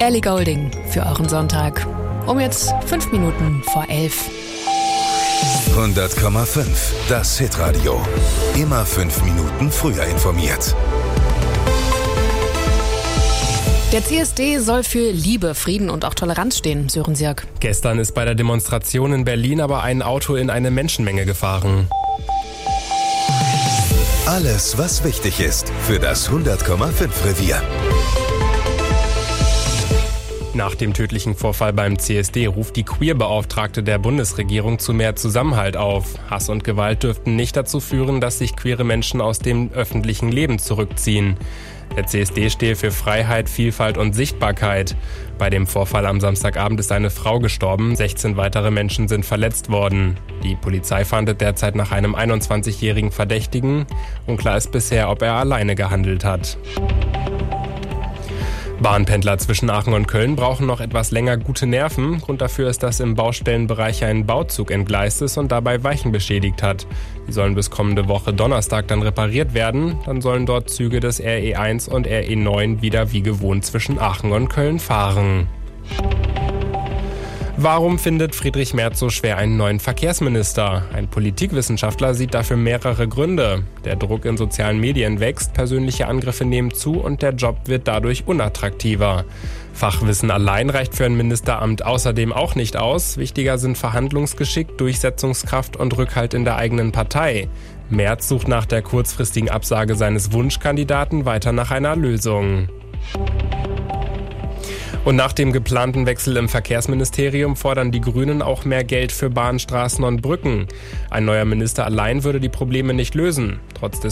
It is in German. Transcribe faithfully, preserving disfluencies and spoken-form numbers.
Ellie Goulding für euren Sonntag. Um jetzt fünf Minuten vor elf. hundert Komma fünf, das Hitradio. Immer fünf Minuten früher informiert. Der C S D soll für Liebe, Frieden und auch Toleranz stehen, Sören Sirk. Gestern ist bei der Demonstration in Berlin aber ein Auto in eine Menschenmenge gefahren. Alles, was wichtig ist für das hundert Komma fünf Revier. Nach dem tödlichen Vorfall beim C S D ruft die Queer-Beauftragte der Bundesregierung zu mehr Zusammenhalt auf. Hass und Gewalt dürften nicht dazu führen, dass sich queere Menschen aus dem öffentlichen Leben zurückziehen. Der C S D stehe für Freiheit, Vielfalt und Sichtbarkeit. Bei dem Vorfall am Samstagabend ist eine Frau gestorben, sechzehn weitere Menschen sind verletzt worden. Die Polizei fahndet derzeit nach einem einundzwanzigjährigen Verdächtigen. Unklar ist bisher, ob er alleine gehandelt hat. Bahnpendler zwischen Aachen und Köln brauchen noch etwas länger gute Nerven. Grund dafür ist, dass im Baustellenbereich ein Bauzug entgleist ist und dabei Weichen beschädigt hat. Die sollen bis kommende Woche Donnerstag dann repariert werden. Dann sollen dort Züge des R E eins und R E neun wieder wie gewohnt zwischen Aachen und Köln fahren. Warum findet Friedrich Merz so schwer einen neuen Verkehrsminister? Ein Politikwissenschaftler sieht dafür mehrere Gründe. Der Druck in sozialen Medien wächst, persönliche Angriffe nehmen zu und der Job wird dadurch unattraktiver. Fachwissen allein reicht für ein Ministeramt außerdem auch nicht aus. Wichtiger sind Verhandlungsgeschick, Durchsetzungskraft und Rückhalt in der eigenen Partei. Merz sucht nach der kurzfristigen Absage seines Wunschkandidaten weiter nach einer Lösung. Und nach dem geplanten Wechsel im Verkehrsministerium fordern die Grünen auch mehr Geld für Bahn, Straßen und Brücken. Ein neuer Minister allein würde die Probleme nicht lösen. Trotz des